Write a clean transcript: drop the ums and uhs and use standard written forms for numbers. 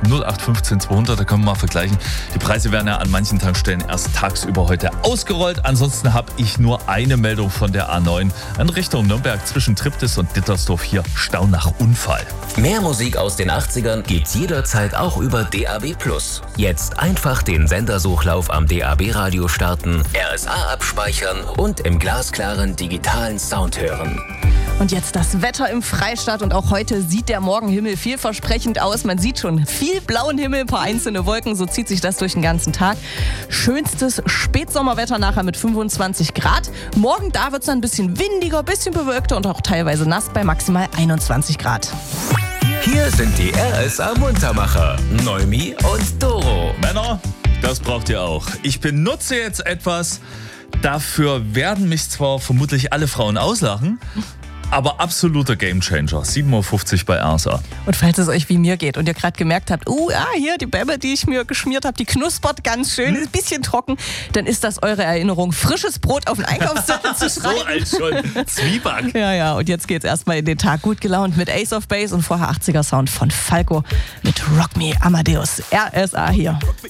0815 200, da können wir mal vergleichen. Die Preise werden ja an manchen Tankstellen erst tagsüber heute ausgerollt. Ansonsten habe ich nur eine Meldung von der A9 in Richtung Nürnberg zwischen Triptis und Dittersdorf. Hier Stau nach Unfall. Mehr Musik aus den 80ern gibt's jederzeit auch über DAB+. Jetzt einfach den Sendersuchlauf am DAB-Radio starten, RSA abspeichern und im glasklaren digitalen Sound hören. Und jetzt das Wetter im Freistaat und auch heute sieht der Morgenhimmel vielversprechend aus. Man sieht schon viel blauen Himmel, ein paar einzelne Wolken, so zieht sich das durch den ganzen Tag. Schönstes Spätsommerwetter nachher mit 25 Grad. Morgen, da wird es dann ein bisschen windiger, ein bisschen bewölkter und auch teilweise nass bei maximal 21 Grad. Hier sind die RSA Muntermacher, Neumi und Doro. Männer, das braucht ihr auch. Ich benutze jetzt etwas, dafür werden mich zwar vermutlich alle Frauen auslachen, aber absoluter Gamechanger. 7.50 Uhr bei RSA. Und falls es euch wie mir geht und ihr gerade gemerkt habt, hier die Bämme, die ich mir geschmiert habe, die knuspert ganz schön, ist ein bisschen trocken, dann ist das eure Erinnerung, frisches Brot auf den Einkaufszettel zu schreiben. So ein schon Zwieback. Ja, und jetzt geht's erstmal in den Tag gut gelaunt mit Ace of Base und vorher 80er Sound von Falco mit Rock Me Amadeus. RSA hier.